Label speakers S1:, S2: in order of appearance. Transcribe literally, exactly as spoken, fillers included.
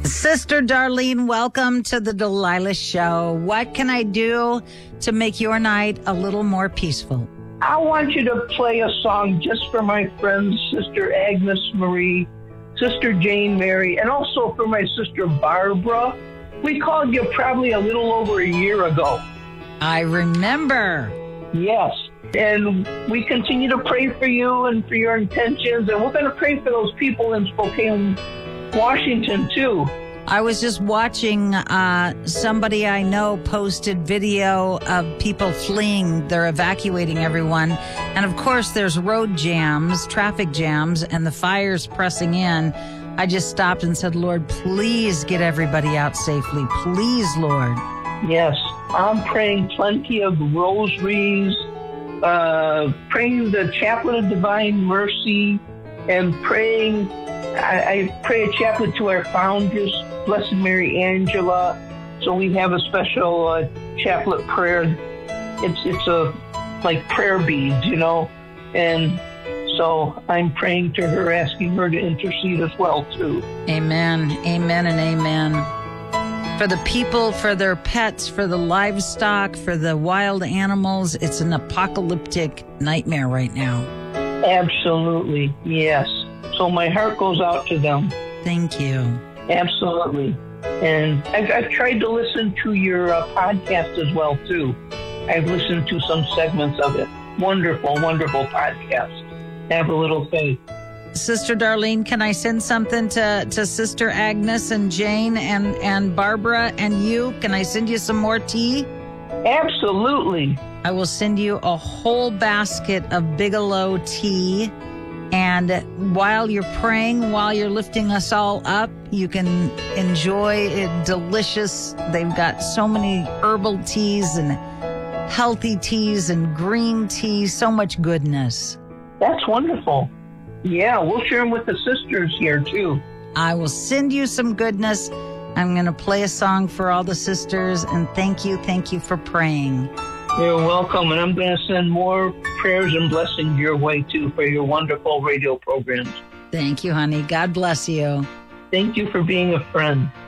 S1: Sister Darlene, welcome to the Delilah Show. What can I do to make your night a little more peaceful?
S2: I want you to play a song just for my friends, Sister Agnes Marie, Sister Jane Mary, and also for my sister Barbara. We called you probably a little over a year ago.
S1: I remember.
S2: Yes. And we continue to pray for you and for your intentions. And we're going to pray for those people in Spokane, Washington, too.
S1: I was just watching uh, somebody I know posted video of people fleeing. They're evacuating everyone. And of course, there's road jams, traffic jams, and the fire's pressing in. I just stopped and said, Lord, please get everybody out safely. Please, Lord.
S2: Yes. I'm praying plenty of rosaries, uh, praying the Chaplet of Divine Mercy, and praying, I, I pray a chaplet to our foundress, Blessed Mary Angela. So we have a special uh, chaplet prayer. It's it's a like prayer beads, you know, and so I'm praying to her, asking her to intercede as well too.
S1: Amen, amen, and amen. For the people, for their pets, for the livestock, for the wild animals, it's an apocalyptic nightmare right now.
S2: Absolutely, yes. So my heart goes out to them.
S1: Thank you.
S2: Absolutely. And I've, I've tried to listen to your uh, podcast as well, too. I've listened to some segments of it. Wonderful, wonderful podcast. Have a little faith.
S1: Sister Darlene, can I send something to, to Sister Agnes and Jane and, and Barbara and you? Can I send you some more tea?
S2: Absolutely.
S1: I will send you a whole basket of Bigelow tea. And while you're praying, while you're lifting us all up, you can enjoy it delicious. They've got so many herbal teas and healthy teas and green tea, so much goodness.
S2: That's wonderful. Yeah, we'll share them with the sisters here, too.
S1: I will send you some goodness. I'm going to play a song for all the sisters, and thank you, thank you for praying.
S2: You're welcome, and I'm going to send more prayers and blessings your way, too, for your wonderful radio programs.
S1: Thank you, honey. God bless you.
S2: Thank you for being a friend.